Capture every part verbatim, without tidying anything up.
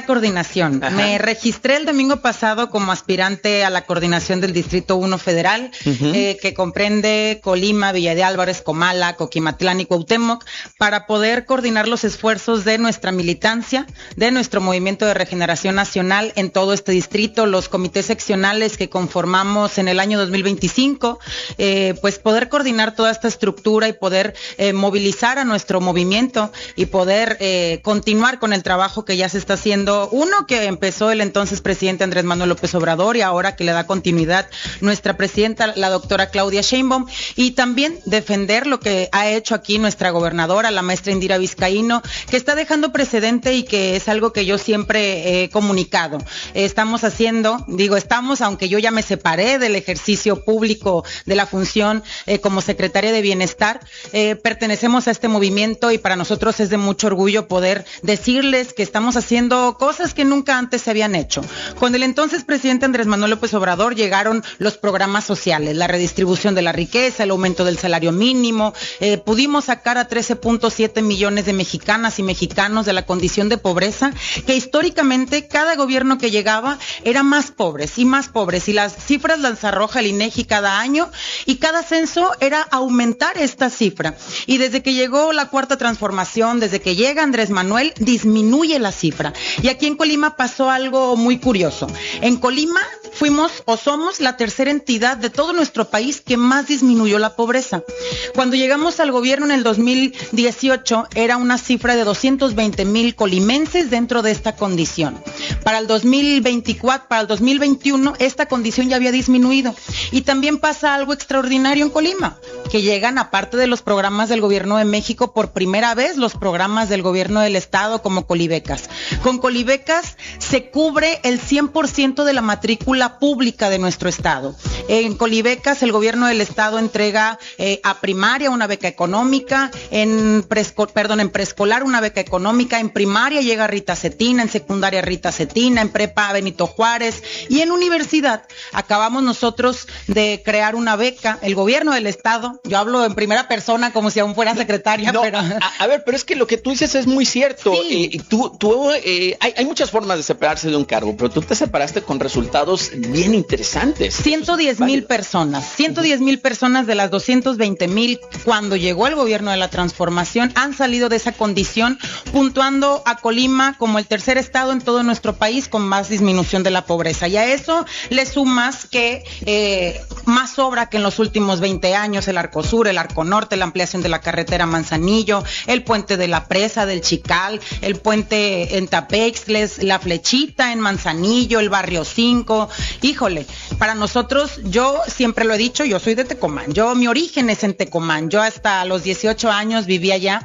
coordinación. Ajá. Me registré el domingo pasado como aspirante a la coordinación del Distrito uno Federal, uh-huh. eh, que comprende Colima, Villa de Álvarez, Comala, Coquimatlán y Cuauhtémoc, para poder coordinar los esfuerzos de nuestra militancia, de nuestro Movimiento de Regeneración Nacional en todo este distrito, los comités seccionales que conformamos en el año dos mil veinticinco, eh, pues poder coordinar toda esta estructura y poder eh, movilizar a nuestro movimiento y poder eh, continuar con el trabajo que ya se está haciendo, uno que empezó el entonces presidente Andrés Manuel López Obrador y ahora que le da continuidad nuestra presidenta, la doctora Claudia Sheinbaum, y también defender lo que ha hecho aquí nuestra gobernadora, la maestra Indira Vizcaíno, que está dejando precedente y que es algo que yo siempre he comunicado. Estamos haciendo, digo estamos, aunque yo ya me separé del ejercicio público de la función eh, como secretaria de Bienestar, eh, pertenecemos a este movimiento y para nosotros es de mucho orgullo poder decirles que estamos haciendo cosas que nunca antes se habían hecho. Con el entonces presidente Andrés Manuel López Obrador llegaron los programas sociales, la redistribución de la riqueza, el aumento del salario mínimo, eh, pudimos sacar a trece punto siete millones de mexicanas y mexicanos de la condición de pobreza, que históricamente cada gobierno que llegaba era más pobres y más pobres, y las cifras las arroja el INEGI cada año, y cada censo era aumentar esta cifra. Y desde que llegó la Cuarta Transformación, desde que llega Andrés Manuel, disminuye la cifra. Y aquí en Colima pasó algo muy curioso. En Colima fuimos o somos la tercera entidad de todo nuestro país que más disminuyó la pobreza. Cuando llegamos al gobierno en el dos mil dieciocho, era una cifra de doscientos veinte mil colimenses dentro de esta condición. Para el dos mil veinticuatro, para el dos mil veintiuno, esta condición ya había disminuido. Y también pasa algo extraordinario en Colima, que llegan, aparte de los programas del gobierno de México, por primera vez los programas del gobierno del estado como Colibecas. Con Colibecas se cubre el cien por ciento de la matrícula pública de nuestro estado. En Colibecas el gobierno del estado entrega eh, a primaria una beca económica, en, preesco- perdón, en preescolar una beca económica, en primaria llega Rita Cetina, en secundaria Rita Cetina, en prepa Benito Juárez, y en universidad acabamos nosotros de crear una beca, el gobierno del estado, yo hablo en primera persona como si aún fuera secretaria, no, pero... A, a ver, pero es que lo que tú dices es muy cierto. Sí. Eh, tú, tú, eh, hay, hay muchas formas de separarse de un cargo, pero tú te separaste con resultados bien interesantes. ciento diez mil personas, ciento diez mil personas de las doscientos veinte mil cuando llegó el gobierno de la transformación han salido de esa condición, puntuando a Colima como el tercer estado en todo nuestro país con más disminución de la pobreza. Y a eso le sumas que eh, más obra que en los últimos veinte años, el Arco Sur, el Arco Norte, la ampliación de la carretera Manzanillo, el puente de la presa del Chical, el puente en Tapextles, la Flechita en Manzanillo, el barrio cinco. Híjole, para nosotros, yo siempre lo he dicho, yo soy de Tecomán, yo mi origen es en Tecomán, yo hasta los dieciocho años vivía allá,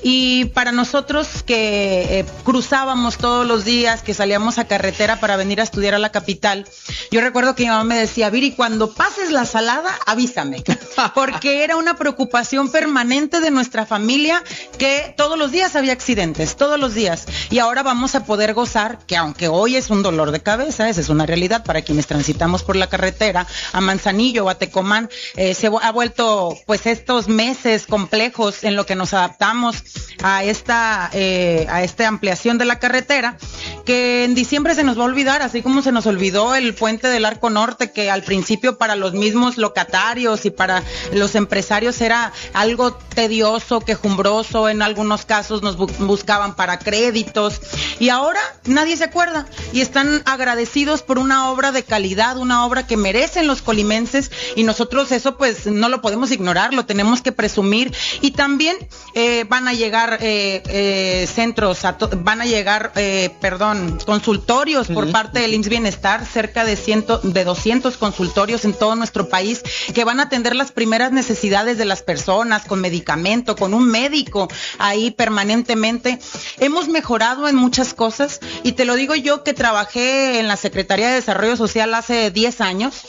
y para nosotros que eh, cruzábamos todos los días, que salíamos a carretera para venir a estudiar a la capital, yo recuerdo que mi mamá me decía, Viri, cuando pases la salada, avísame, porque era una preocupación permanente de nuestra familia, que todos los días había accidentes, todos los días, y ahora vamos a poder gozar, que aunque hoy es un dolor de cabeza, esa es una realidad para quienes transitamos por la carretera a Manzanillo o a Tecomán, eh, se ha vuelto pues estos meses complejos en lo que nos adaptamos a esta eh, a esta ampliación de la carretera, que en diciembre se nos va a olvidar, así como se nos olvidó el puente del Arco Norte, que al principio para los mismos locatarios y para los empresarios era algo tedioso, quejumbroso, en algunos casos nos bu- buscaban para créditos, y ahora nadie se acuerda y están agradecidos por una obra de calidad, una obra que merecen los colimenses, y nosotros eso pues no lo podemos ignorar, lo tenemos que presumir. Y también eh, van a llegar eh, eh, centros, a to- van a llegar, eh, perdón, consultorios por uh-huh. parte del I M S S Bienestar, cerca de, ciento, de doscientos consultorios en todo nuestro país, que van a atender las primeras necesidades de las personas, con medicamento, con un médico ahí permanentemente. Hemos mejorado en muchas cosas, y te lo digo yo que trabajé en la Secretaría de Desarrollo Social hace diez años, uh-huh.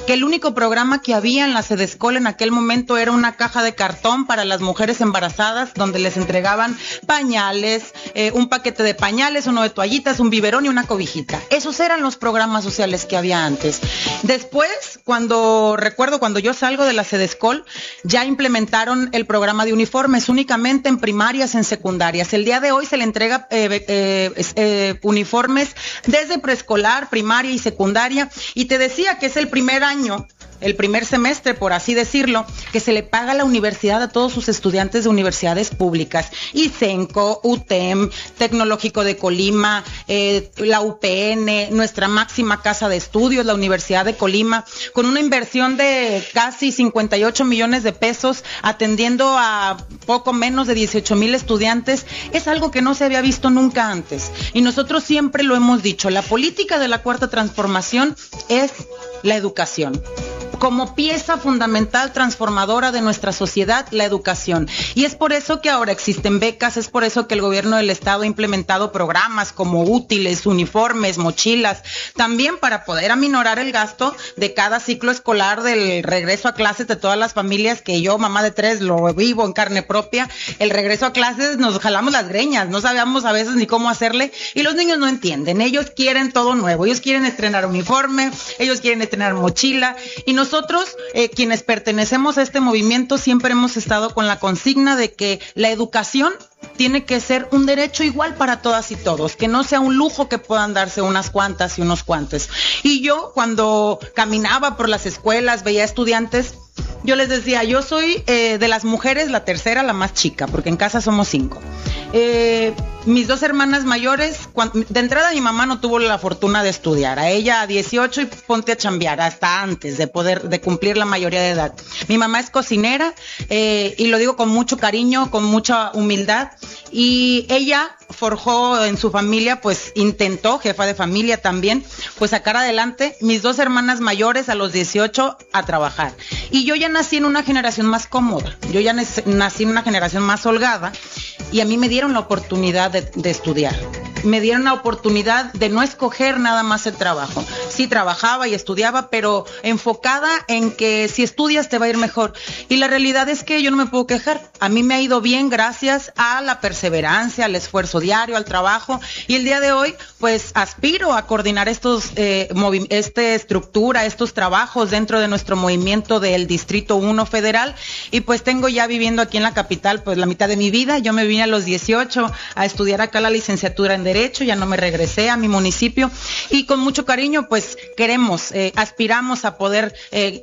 que el único programa que había en la Sedescol en aquel momento era una caja de cartón para las mujeres embarazadas, donde les entregaban pañales, eh, un paquete de pañales, uno de toallitas, un biberón y una cobijita. Esos eran los programas sociales que había antes. Después, cuando recuerdo cuando yo salgo de la Sedescol, ya implementaron el programa de uniformes únicamente en primarias, en secundarias. El día de hoy se le entrega eh, eh, eh, uniformes desde preescolar, primaria y secundaria. Y te decía que es el primer año, el primer semestre, por así decirlo, que se le paga a la universidad a todos sus estudiantes de universidades públicas. ISENCO, U T E M, Tecnológico de Colima, eh, la U P N, nuestra máxima casa de estudios, la Universidad de Colima, con una inversión de casi cincuenta y ocho millones de pesos, atendiendo a poco menos de dieciocho mil estudiantes. Es algo que no se había visto nunca antes. Y nosotros siempre lo hemos dicho, la política de la Cuarta Transformación es la educación. Como pieza fundamental transformadora de nuestra sociedad, la educación. Y es por eso que ahora existen becas, es por eso que el gobierno del estado ha implementado programas como útiles, uniformes, mochilas, también para poder aminorar el gasto de cada ciclo escolar del regreso a clases de todas las familias, que yo, mamá de tres, lo vivo en carne propia. El regreso a clases nos jalamos las greñas, no sabíamos a veces ni cómo hacerle, y los niños no entienden, ellos quieren todo nuevo, ellos quieren estrenar uniforme, ellos quieren estrenar mochila, y nosotros Nosotros, eh, quienes pertenecemos a este movimiento, siempre hemos estado con la consigna de que la educación tiene que ser un derecho igual para todas y todos, que no sea un lujo que puedan darse unas cuantas y unos cuantos. Y yo, cuando caminaba por las escuelas, veía estudiantes, yo les decía, yo soy eh, de las mujeres la tercera, la más chica, porque en casa somos cinco. Eh, mis dos hermanas mayores, cuando, de entrada mi mamá no tuvo la fortuna de estudiar, a ella a dieciocho y ponte a chambear, hasta antes de poder, de cumplir la mayoría de edad. Mi mamá es cocinera, eh, y lo digo con mucho cariño, con mucha humildad, y ella forjó en su familia, pues intentó, jefa de familia también, pues sacar adelante mis dos hermanas mayores a los dieciocho a trabajar. Y yo ya nací en una generación más cómoda, yo ya nací en una generación más holgada, y a mí me dieron la oportunidad de, de estudiar. Me dieron la oportunidad de no escoger nada más el trabajo. Sí, trabajaba y estudiaba, pero enfocada en que si estudias te va a ir mejor. Y la realidad es que yo no me puedo quejar. A mí me ha ido bien gracias a la perseverancia, al esfuerzo diario, al trabajo. Y el día de hoy, pues aspiro a coordinar estos, eh, movi- esta estructura, estos trabajos dentro de nuestro movimiento del Distrito uno Federal. Y pues tengo ya viviendo aquí en la capital, pues la mitad de mi vida. Yo me vine a los dieciocho a estudiar acá la licenciatura en Derecho, ya no me regresé a mi municipio, y con mucho cariño pues queremos, eh, aspiramos a poder eh,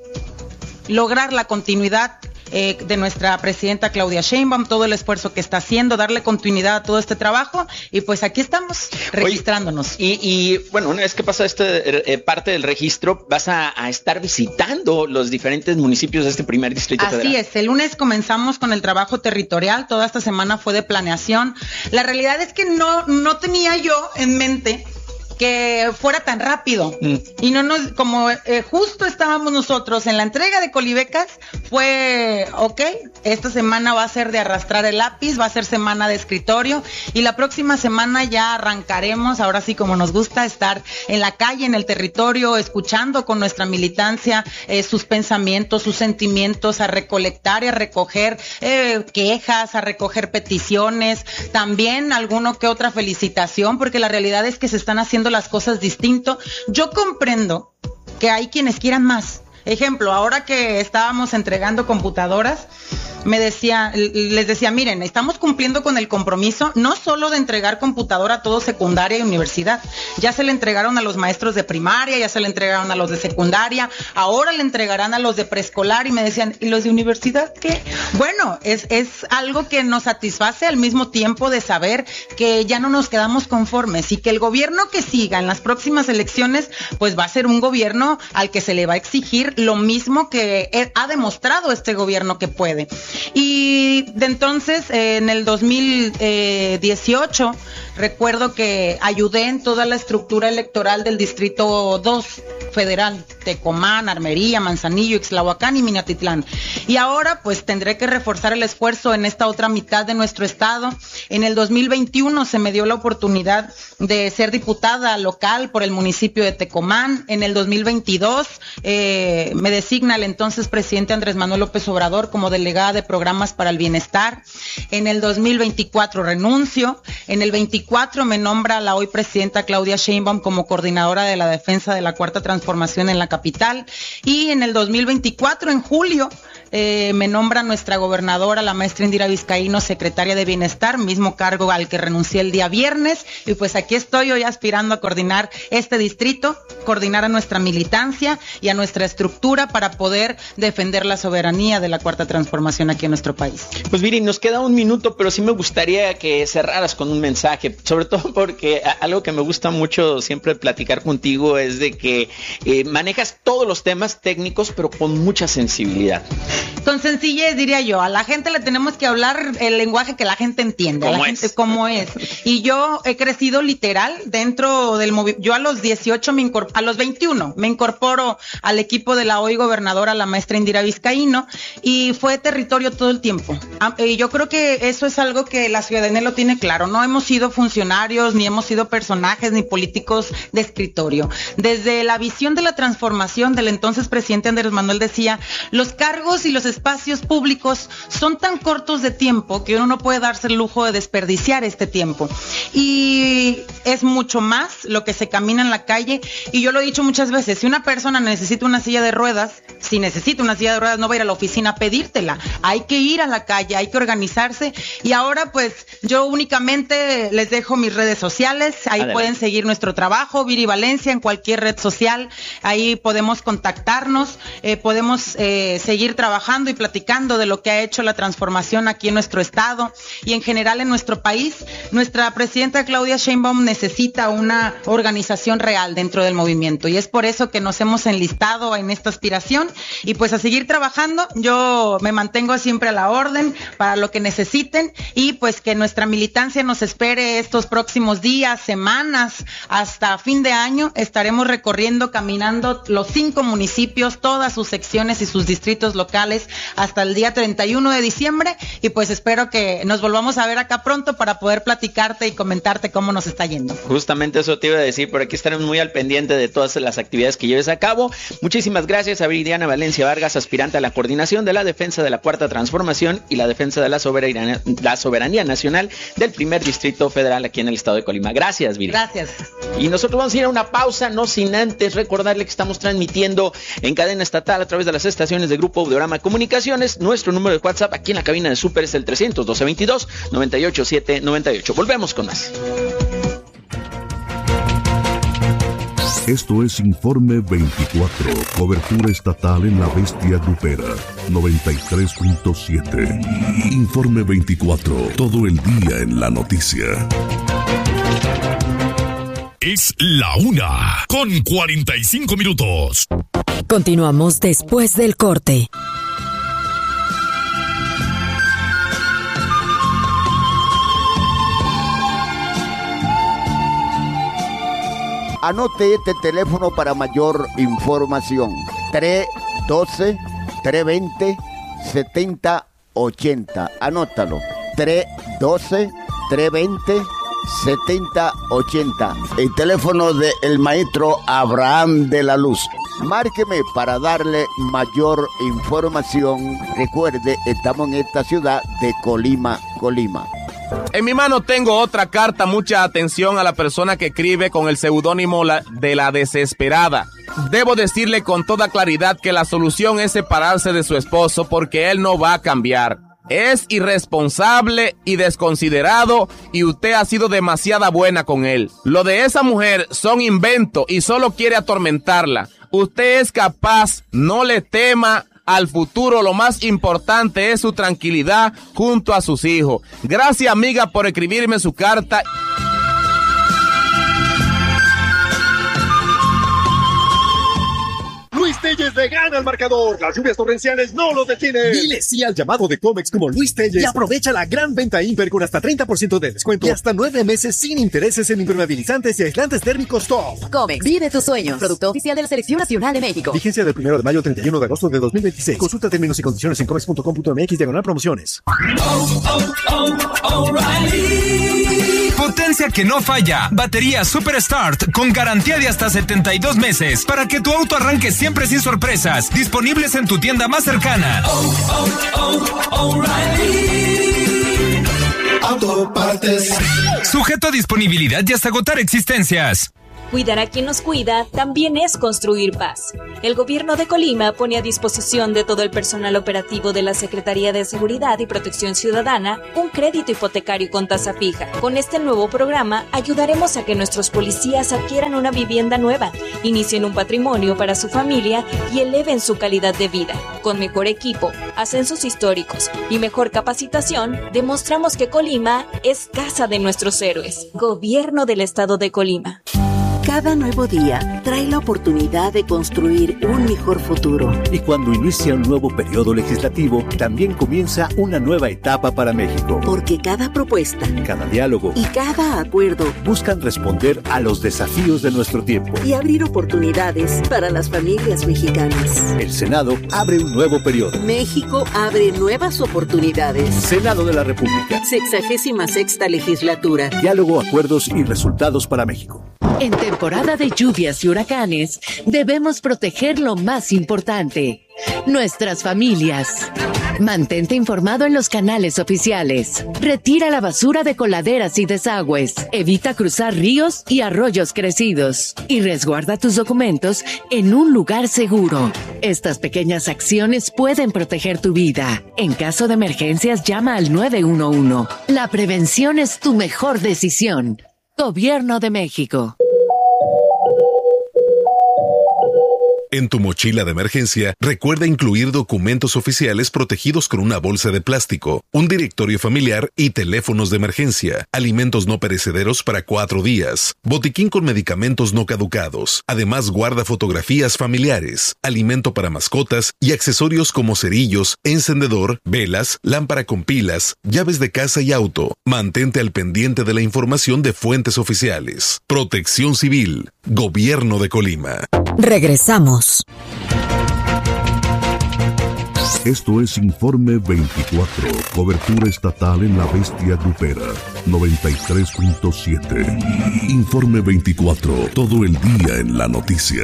lograr la continuidad eh, de nuestra presidenta Claudia Sheinbaum, todo el esfuerzo que está haciendo, darle continuidad a todo este trabajo, y pues aquí estamos registrándonos. Oye, y, y bueno, una vez que pasa este eh, parte del registro, vas a, a estar visitando los diferentes municipios de este primer distrito Así federal. es, el lunes comenzamos con el trabajo territorial, toda esta semana fue de planeación. La realidad es que no, no tenía yo en mente que fuera tan rápido, mm. y no nos, como eh, justo estábamos nosotros en la entrega de Colibecas, fue, ok, esta semana va a ser de arrastrar el lápiz, va a ser semana de escritorio, y la próxima semana ya arrancaremos, ahora sí como nos gusta, estar en la calle, en el territorio, escuchando con nuestra militancia eh, sus pensamientos, sus sentimientos, a recolectar y a recoger eh, quejas, a recoger peticiones, también alguno que otra felicitación, porque la realidad es que se están haciendo las cosas distinto. Yo comprendo que hay quienes quieran más. Ejemplo, ahora que estábamos entregando computadoras, me decía, les decía, miren, estamos cumpliendo con el compromiso no solo de entregar computadora a todo secundaria y universidad, ya se le entregaron a los maestros de primaria, ya se le entregaron a los de secundaria, ahora le entregarán a los de preescolar, y me decían, ¿y los de universidad qué? Bueno, es, es algo que nos satisface al mismo tiempo de saber que ya no nos quedamos conformes, y que el gobierno que siga en las próximas elecciones, pues va a ser un gobierno al que se le va a exigir lo mismo que ha demostrado este gobierno que puede. Y de entonces, eh, en el dos mil dieciocho, recuerdo que ayudé en toda la estructura electoral del Distrito dos Federal. Tecomán, Armería, Manzanillo, Ixtlahuacán y Minatitlán. Y ahora pues tendré que reforzar el esfuerzo en esta otra mitad de nuestro estado. En el dos mil veintiuno se me dio la oportunidad de ser diputada local por el municipio de Tecomán. En el dos mil veintidós eh, me designa el entonces presidente Andrés Manuel López Obrador como delegada de programas para el bienestar. En el dos mil veinticuatro renuncio. En el veinticuatro me nombra la hoy presidenta Claudia Sheinbaum como coordinadora de la defensa de la Cuarta Transformación en la capital. Y en el dos mil veinticuatro, en julio, eh, me nombra nuestra gobernadora, la maestra Indira Vizcaíno, secretaria de Bienestar, mismo cargo al que renuncié el día viernes. Y pues aquí estoy hoy aspirando a coordinar este distrito, coordinar a nuestra militancia y a nuestra estructura para poder defender la soberanía de la Cuarta Transformación aquí en nuestro país. Pues Viri, nos queda un minuto, pero sí me gustaría que cerraras con un mensaje, sobre todo porque algo que me gusta mucho siempre platicar contigo es de que eh, manejas todos los temas técnicos, pero con mucha sensibilidad. Con sencillez, diría yo, a la gente le tenemos que hablar el lenguaje que la gente entiende, a la gente cómo es. Y yo he crecido literal dentro del movimiento. Yo a los dieciocho, me incorporo, a los veintiuno, me incorporo al equipo de la hoy gobernadora, la maestra Indira Vizcaíno, y fue territorio todo el tiempo. Y yo creo que eso es algo que la ciudadanía lo tiene claro. No hemos sido funcionarios, ni hemos sido personajes, ni políticos de escritorio. Desde la visión de la transformación del entonces presidente Andrés Manuel decía, los cargos y los espacios públicos son tan cortos de tiempo que uno no puede darse el lujo de desperdiciar este tiempo. Y es mucho más lo que se camina en la calle. Y yo lo he dicho muchas veces, si una persona necesita una silla de ruedas, si necesita una silla de ruedas, no va a ir a la oficina a pedírtela. Hay que ir a la calle, hay que organizarse. Y ahora pues yo únicamente les dejo mis redes sociales. Ahí Adelante. Pueden seguir nuestro trabajo, Viri Valencia, en cualquier red social. Ahí podemos contactarnos, eh, podemos eh, seguir trabajando y platicando de lo que ha hecho la transformación aquí en nuestro estado y en general en nuestro país. Nuestra presidenta Claudia Sheinbaum necesita una organización real dentro del movimiento y es por eso que nos hemos enlistado en esta aspiración y pues a seguir trabajando. Yo me mantengo siempre a la orden para lo que necesiten y pues que nuestra militancia nos espere estos próximos días, semanas, hasta fin de año. Estaremos recorriendo, caminando los cinco municipios, todas sus secciones y sus distritos locales hasta el día treinta y uno de diciembre y pues espero que nos volvamos a ver acá pronto para poder platicarte y comentarte cómo nos está yendo. Justamente eso te iba a decir, por aquí estaremos muy al pendiente de todas las actividades que lleves a cabo. Muchísimas gracias a Viridiana Valencia Vargas, aspirante a la coordinación de la defensa de la Cuarta Transformación y la defensa de la soberanía, la soberanía nacional del primer distrito federal aquí en el estado de Colima. Gracias, Viri. Gracias. Y nosotros vamos a ir a una pausa, no sin antes recordarle que estamos transmitiendo en cadena estatal a través de las estaciones de Grupo Audiorama Comunicaciones. Nuestro número de WhatsApp aquí en la cabina de Super es el trescientos doce veintidós noventa y ocho siete noventa y ocho. Volvemos con más. Esto es Informe veinticuatro, cobertura estatal en la bestia grupera, noventa y tres punto siete. Informe veinticuatro, todo el día en la noticia. Es la una, con cuarenta y cinco minutos. Continuamos después del corte. Anote este teléfono para mayor información. tres uno dos, tres dos cero, siete cero ocho cero. Anótalo. tres uno dos, tres dos cero, siete cero ocho cero. El teléfono del maestro Abraham de la Luz. Márqueme para darle mayor información. Recuerde, estamos en esta ciudad de Colima, Colima. En mi mano tengo otra carta. Mucha atención a la persona que escribe con el seudónimo de La Desesperada. Debo decirle con toda claridad que la solución es separarse de su esposo porque él no va a cambiar. Es irresponsable y desconsiderado y usted ha sido demasiada buena con él. Lo de esa mujer son inventos y solo quiere atormentarla. Usted es capaz, no le tema. Al futuro lo más importante es su tranquilidad junto a sus hijos. Gracias, amiga, por escribirme su carta. Luis Telles de le gana al marcador. Las lluvias torrenciales no lo detienen. Dile sí al llamado de Comex como Luis Telles y aprovecha la gran venta Imper con hasta treinta por ciento de descuento y hasta nueve meses sin intereses en impermeabilizantes y aislantes térmicos Top. Comex, vive tus sueños. Producto oficial de la Selección Nacional de México. Vigencia del primero de mayo al treinta y uno de agosto de dos mil veintiséis. Consulta términos y condiciones en comex punto com punto mx diagonal promociones. Oh, oh, oh, O'Reilly. Potencia que no falla. Batería Super Start con garantía de hasta setenta y dos meses para que tu auto arranque siempre sin sorpresas. Disponibles en tu tienda más cercana. Oh, oh, oh, O'Reilly. Auto Partes. Sujeto a disponibilidad y hasta agotar existencias. Cuidar a quien nos cuida también es construir paz. El gobierno de Colima pone a disposición de todo el personal operativo de la Secretaría de Seguridad y Protección Ciudadana un crédito hipotecario con tasa fija. Con este nuevo programa ayudaremos a que nuestros policías adquieran una vivienda nueva, inicien un patrimonio para su familia y eleven su calidad de vida. Con mejor equipo, ascensos históricos y mejor capacitación, demostramos que Colima es casa de nuestros héroes. Gobierno del Estado de Colima. Cada nuevo día trae la oportunidad de construir un mejor futuro. Y cuando inicia un nuevo periodo legislativo, también comienza una nueva etapa para México. Porque cada propuesta, cada diálogo y cada acuerdo buscan responder a los desafíos de nuestro tiempo y abrir oportunidades para las familias mexicanas. El Senado abre un nuevo periodo. México abre nuevas oportunidades. Senado de la República. Sexagésima sexta legislatura. Diálogo, acuerdos y resultados para México. En temporada de lluvias y huracanes, debemos proteger lo más importante, nuestras familias. Mantente informado en los canales oficiales. Retira la basura de coladeras y desagües. Evita cruzar ríos y arroyos crecidos. Y resguarda tus documentos en un lugar seguro. Estas pequeñas acciones pueden proteger tu vida. En caso de emergencias, llama al nueve uno uno. La prevención es tu mejor decisión. Gobierno de México. En tu mochila de emergencia, recuerda incluir documentos oficiales protegidos con una bolsa de plástico, un directorio familiar y teléfonos de emergencia, alimentos no perecederos para cuatro días, botiquín con medicamentos no caducados. Además, guarda fotografías familiares, alimento para mascotas y accesorios como cerillos, encendedor, velas, lámpara con pilas, llaves de casa y auto. Mantente al pendiente de la información de fuentes oficiales. Protección Civil, Gobierno de Colima. Regresamos. Esto es Informe veinticuatro, cobertura estatal en la bestia grupera, noventa y tres punto siete. Informe veinticuatro, todo el día en la noticia.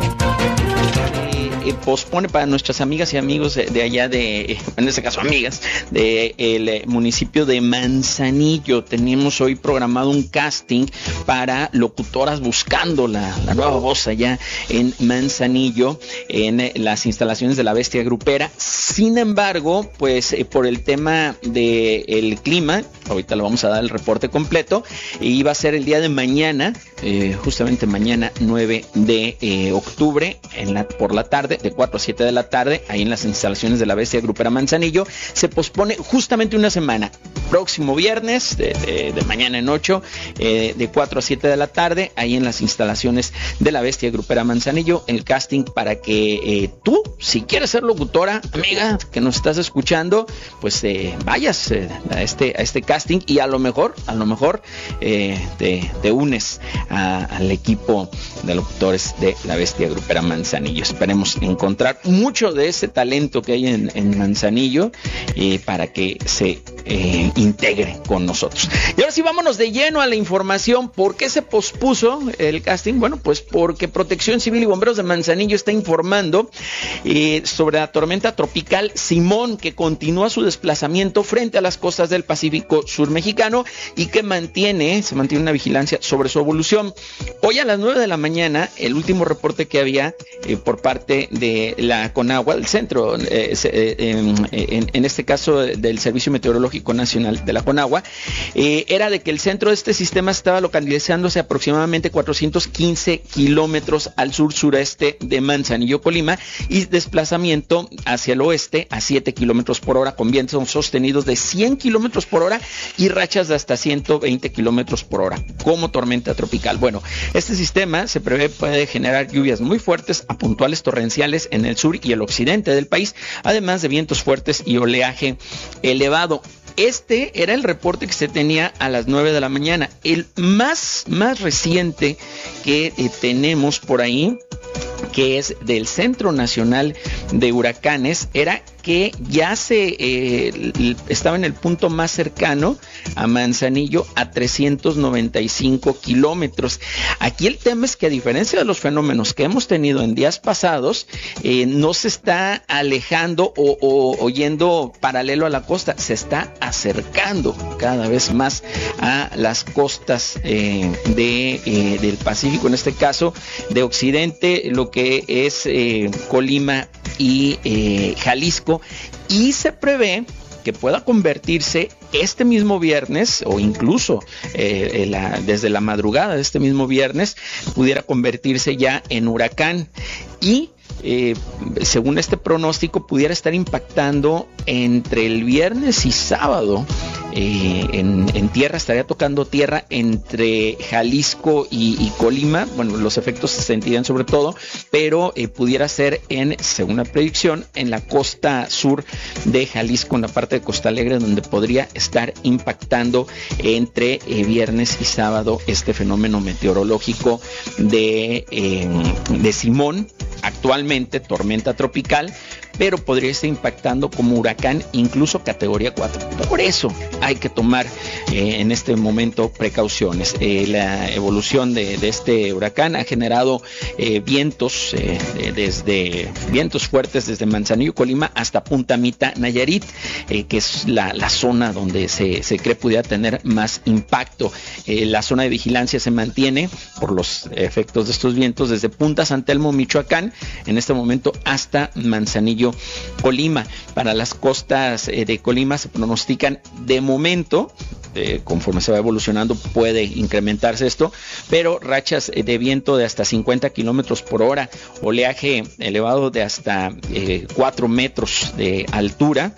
Eh, pospone para nuestras amigas y amigos de, de allá de, en este caso amigas, del de municipio de Manzanillo. Tenemos hoy programado un casting para locutoras buscando la, la nueva voz allá en Manzanillo, en eh, las instalaciones de la bestia grupera. Sin embargo, pues eh, por el tema del clima, ahorita le vamos a dar el reporte completo, y va a ser el día de mañana, eh, justamente mañana nueve de octubre, en la, por la tarde, de cuatro a siete de la tarde, ahí en las instalaciones de la bestia grupera Manzanillo. Se pospone justamente una semana, próximo viernes, de, de, de mañana en ocho, eh, de cuatro a siete de la tarde, ahí en las instalaciones de la bestia grupera Manzanillo, el casting para que eh, tú, si quieres ser locutora, amiga, que nos estás escuchando, pues eh, vayas eh, a, este, a este casting y a lo mejor, a lo mejor eh, te, te unes a, al equipo de locutores de la bestia grupera Manzanillo. Esperemos encontrar mucho de ese talento que hay en, en Manzanillo eh, para que se eh, integre con nosotros. Y ahora sí, vámonos de lleno a la información. ¿Por qué se pospuso el casting? Bueno, pues porque Protección Civil y Bomberos de Manzanillo está informando eh, sobre la tormenta tropical Simón, que continúa su desplazamiento frente a las costas del Pacífico Sur mexicano y que mantiene, se mantiene una vigilancia sobre su evolución. Hoy a las nueve de la mañana, el último reporte que había eh, por parte de la CONAGUA, el centro, eh, eh, en, en este caso del Servicio Meteorológico Meteorológico Nacional de la Conagua, eh, era de que el centro de este sistema estaba localizándose aproximadamente cuatrocientos quince kilómetros al sur-sureste de Manzanillo, Colima, y desplazamiento hacia el oeste a siete kilómetros por hora, con vientos sostenidos de cien kilómetros por hora y rachas de hasta ciento veinte kilómetros por hora, como tormenta tropical. Bueno, este sistema se prevé puede generar lluvias muy fuertes a puntuales torrenciales en el sur y el occidente del país, además de vientos fuertes y oleaje elevado. Este era el reporte que se tenía a las nueve de la mañana. El más, más reciente que eh, tenemos por ahí, que es del Centro Nacional de Huracanes, era que ya se eh, estaba en el punto más cercano a Manzanillo, a trescientos noventa y cinco kilómetros. Aquí el tema es que, a diferencia de los fenómenos que hemos tenido en días pasados, eh, no se está alejando o, o, o yendo paralelo a la costa, se está acercando cada vez más a las costas eh, de, eh, del Pacífico, en este caso de Occidente, lo que es eh, Colima y eh, Jalisco, y se prevé que pueda convertirse este mismo viernes, o incluso eh, la, desde la madrugada de este mismo viernes, pudiera convertirse ya en huracán, y Eh, según este pronóstico pudiera estar impactando entre el viernes y sábado eh, en, en tierra, estaría tocando tierra entre Jalisco y, y Colima. Bueno, los efectos se sentirían sobre todo, pero eh, pudiera ser en, según la predicción, en la costa sur de Jalisco, en la parte de Costa Alegre, donde podría estar impactando entre eh, viernes y sábado este fenómeno meteorológico de, eh, de Simón, actualmente tormenta tropical, pero podría estar impactando como huracán, incluso categoría cuatro. Por eso hay que tomar eh, en este momento precauciones. Eh, la evolución de, de este huracán ha generado eh, vientos, eh, de, desde vientos fuertes desde Manzanillo, Colima, hasta Punta Mita, Nayarit, eh, que es la, la zona donde se, se cree pudiera tener más impacto. Eh, la zona de vigilancia se mantiene por los efectos de estos vientos desde Punta San Telmo, Michoacán, en este momento hasta Manzanillo, Colima. Para las costas eh, de Colima se pronostican de momento, eh, conforme se va evolucionando puede incrementarse esto, pero rachas eh, de viento de hasta cincuenta kilómetros por hora, oleaje elevado de hasta eh, cuatro metros de altura.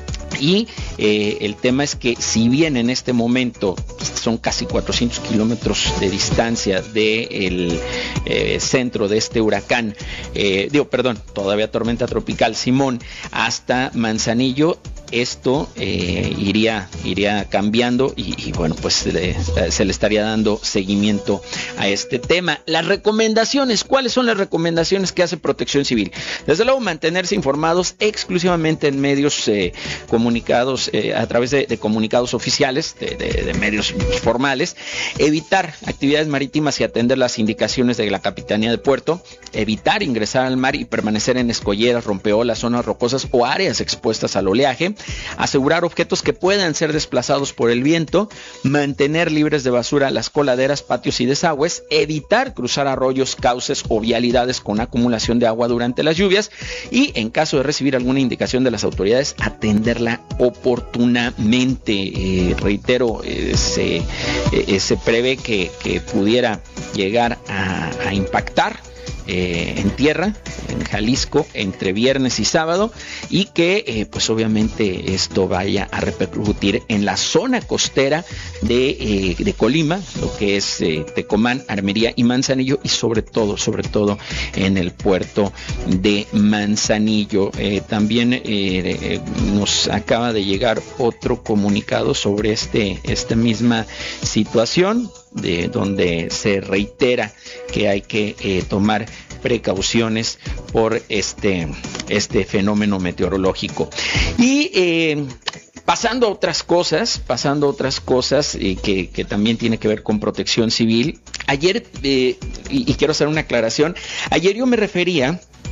Y eh, el tema es que, si bien en este momento son casi cuatrocientos kilómetros de distancia del eh, centro de este huracán, eh, digo, perdón, todavía tormenta tropical Simón, hasta Manzanillo, esto eh, iría, iría cambiando y, y bueno, pues eh, se le estaría dando seguimiento a este tema. Las recomendaciones, ¿cuáles son las recomendaciones que hace Protección Civil? Desde luego, mantenerse informados exclusivamente en medios eh, comunicados, eh, a través de, de comunicados oficiales, de, de, de medios formales, evitar actividades marítimas y atender las indicaciones de la Capitanía de Puerto, evitar ingresar al mar y permanecer en escolleras, rompeolas, zonas rocosas o áreas expuestas al oleaje, asegurar objetos que puedan ser desplazados por el viento, mantener libres de basura las coladeras, patios y desagües, evitar cruzar arroyos, cauces o vialidades con acumulación de agua durante las lluvias, y en caso de recibir alguna indicación de las autoridades, atenderla oportunamente. Eh, reitero, eh, se, eh, se prevé que, que pudiera llegar a, a impactar Eh, en tierra, en Jalisco, entre viernes y sábado, y que eh, pues obviamente esto vaya a repercutir en la zona costera de, eh, de Colima, lo que es eh, Tecomán, Armería y Manzanillo, y sobre todo, sobre todo en el puerto de Manzanillo. Eh, también eh, eh, nos acaba de llegar otro comunicado sobre este, esta misma situación, de donde se reitera que hay que eh, tomar precauciones por este, este fenómeno meteorológico. Y eh, pasando a otras cosas, pasando a otras cosas eh, que, que también tiene que ver con Protección Civil. Ayer, eh, y, y quiero hacer una aclaración, ayer yo me refería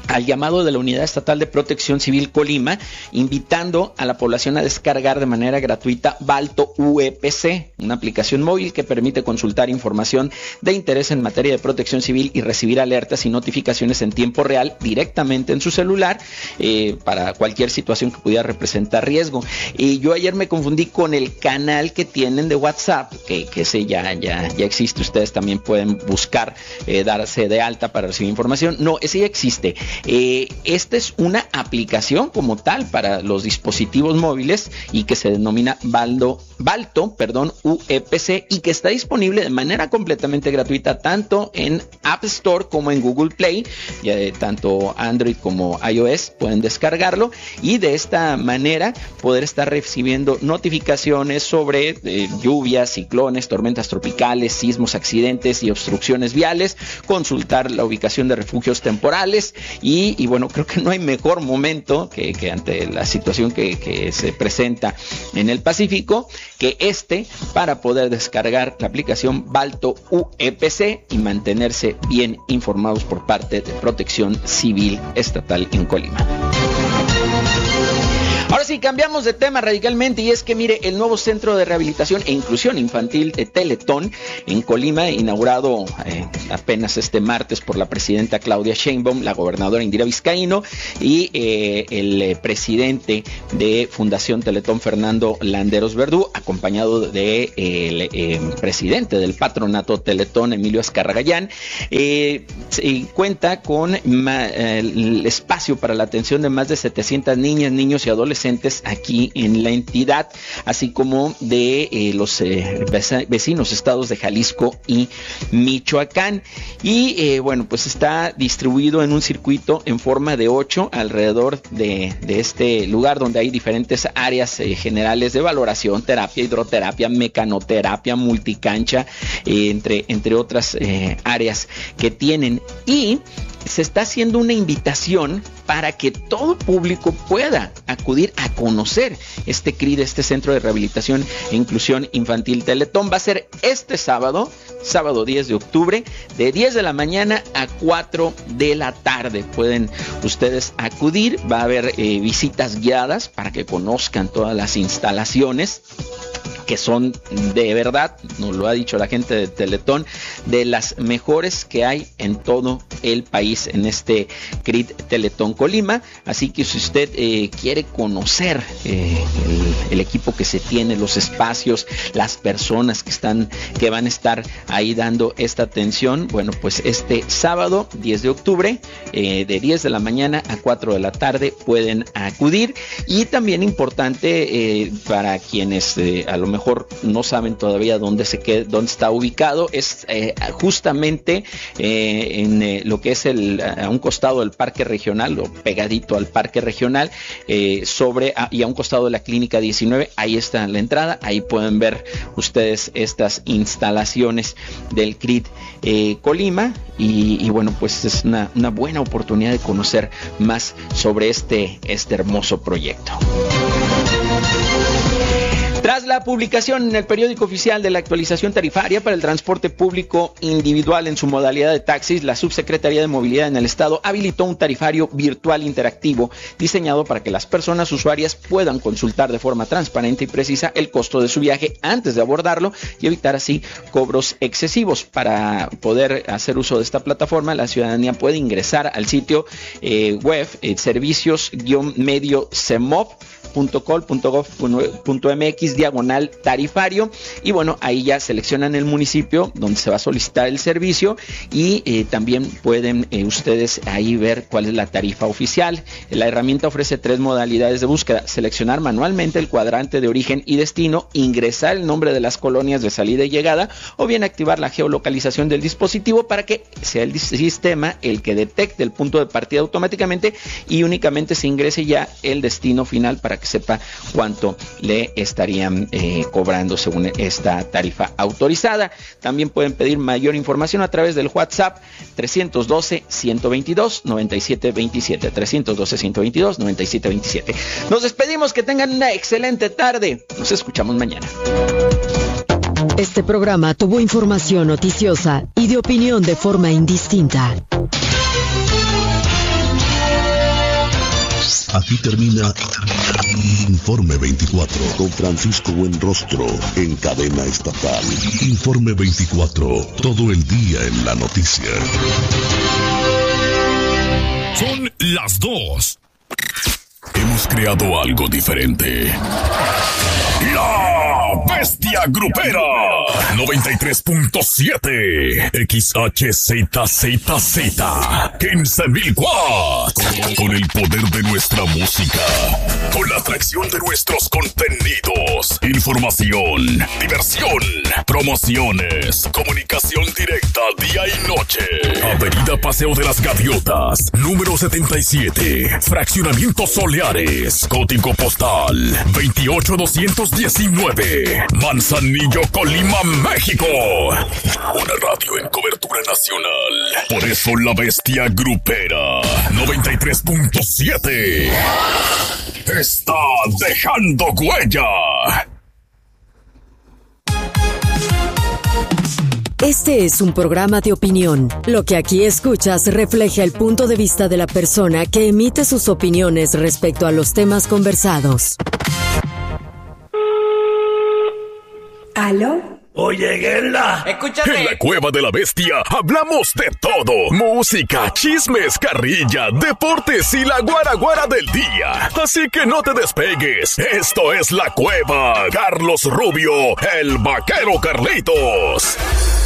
al llamado de la Unidad Estatal de Protección Civil Colima, invitando a la población a descargar de manera gratuita Balto U E P C, una aplicación móvil que permite consultar información de interés en materia de protección civil y recibir alertas y notificaciones en tiempo real directamente en su celular eh, para cualquier situación que pudiera representar riesgo. Y yo ayer me confundí con el canal que tienen de WhatsApp, que, que ese ya, ya, ya existe, ustedes también pueden buscar, eh, darse de alta para recibir información. No, ese ya existe. Eh, esta es una aplicación como tal para los dispositivos móviles y que se denomina Baldo, Balto, perdón, U E P C, y que está disponible de manera completamente gratuita tanto en App Store como en Google Play. Ya, eh, tanto Android como iOS pueden descargarlo y de esta manera poder estar recibiendo notificaciones sobre eh, lluvias, ciclones, tormentas tropicales, sismos, accidentes y obstrucciones viales, consultar la ubicación de refugios temporales. Y, y bueno, creo que no hay mejor momento que, que ante la situación que, que se presenta en el Pacífico que este para poder descargar la aplicación Balto U E P C y mantenerse bien informados por parte de Protección Civil Estatal en Colima. Ahora sí, cambiamos de tema radicalmente y es que mire, el nuevo Centro de Rehabilitación e Inclusión Infantil de Teletón en Colima, inaugurado eh, apenas este martes por la presidenta Claudia Sheinbaum, la gobernadora Indira Vizcaíno y eh, el eh, presidente de Fundación Teletón, Fernando Landeros Verdú, acompañado de eh, el eh, presidente del patronato Teletón, Emilio Azcarragayán. Eh, se cuenta con ma, eh, el espacio para la atención de más de setecientas niñas, niños y adolescentes aquí en la entidad, así como de eh, los eh, vecinos estados de Jalisco y Michoacán. Y eh, bueno, pues está distribuido en un circuito en forma de ocho alrededor de, de este lugar, donde hay diferentes áreas eh, generales de valoración, terapia, hidroterapia, mecanoterapia, multicancha, eh, entre, entre otras eh, áreas que tienen. Y se está haciendo una invitación para que todo público pueda acudir a conocer este C R I D, este Centro de Rehabilitación e Inclusión Infantil Teletón. Va a ser este sábado, sábado diez de octubre, de diez de la mañana a cuatro de la tarde. Pueden ustedes acudir, va a haber eh, visitas guiadas para que conozcan todas las instalaciones, que son de verdad, nos lo ha dicho la gente de Teletón, de las mejores que hay en todo el país en este C R I D Teletón Colima. Así que si usted eh, quiere conocer eh, el, el equipo que se tiene, los espacios, las personas que están, que van a estar ahí dando esta atención, bueno, pues este sábado diez de octubre, eh, de diez de la mañana a cuatro de la tarde pueden acudir. Y también importante eh, para quienes eh, a lo mejor mejor no saben todavía dónde se queda, dónde está ubicado, es eh, justamente eh, en eh, lo que es el a un costado del parque regional o pegadito al parque regional, eh, sobre a, y a un costado de la clínica diecinueve. Ahí está la entrada, ahí pueden ver ustedes estas instalaciones del C R I D eh, Colima y, y bueno, pues es una, una buena oportunidad de conocer más sobre este, este hermoso proyecto. Tras la publicación en el periódico oficial de la actualización tarifaria para el transporte público individual en su modalidad de taxis, la Subsecretaría de Movilidad en el Estado habilitó un tarifario virtual interactivo diseñado para que las personas usuarias puedan consultar de forma transparente y precisa el costo de su viaje antes de abordarlo y evitar así cobros excesivos. Para poder hacer uso de esta plataforma, la ciudadanía puede ingresar al sitio eh, web eh, servicios-medio semop punto col punto gov punto mx diagonal tarifario y bueno, ahí ya seleccionan el municipio donde se va a solicitar el servicio y eh, también pueden eh, ustedes ahí ver cuál es la tarifa oficial. La herramienta ofrece tres modalidades de búsqueda: seleccionar manualmente el cuadrante de origen y destino, ingresar el nombre de las colonias de salida y llegada o bien activar la geolocalización del dispositivo para que sea el sistema el que detecte el punto de partida automáticamente y únicamente se ingrese ya el destino final para que sepa cuánto le estarían eh, cobrando según esta tarifa autorizada. También pueden pedir mayor información a través del WhatsApp tres uno dos, uno dos dos, nueve siete dos siete, tres uno dos, uno dos dos, nueve siete dos siete. Nos despedimos, que tengan una excelente tarde. Nos escuchamos mañana. Este programa tuvo información noticiosa y de opinión de forma indistinta. Aquí termina Informe veinticuatro con Francisco Buenrostro en cadena estatal. Informe veinticuatro, todo el día en la noticia. Son las dos. Hemos creado algo diferente. La Bestia Grupera noventa y tres punto siete X H Z Z Z quince mil watts. Con el poder de nuestra música, con la atracción de nuestros contenidos, información, diversión, promociones, comunicación directa día y noche. Avenida Paseo de las Gaviotas, número setenta y siete, Fraccionamiento Soleares, código postal veintiocho doscientos diecinueve, Manzanillo, Colima, México. Una radio en cobertura nacional. Por eso la Bestia Grupera noventa y tres punto siete está dejando huella. Este es un programa de opinión. Lo que aquí escuchas refleja el punto de vista de la persona que emite sus opiniones respecto a los temas conversados. ¿Aló? Oye, Gela. Escúchame. En la Cueva de la Bestia hablamos de todo. Música, chismes, carrilla, deportes y la guaraguara del día. Así que no te despegues. Esto es La Cueva. Carlos Rubio, el vaquero Carlitos.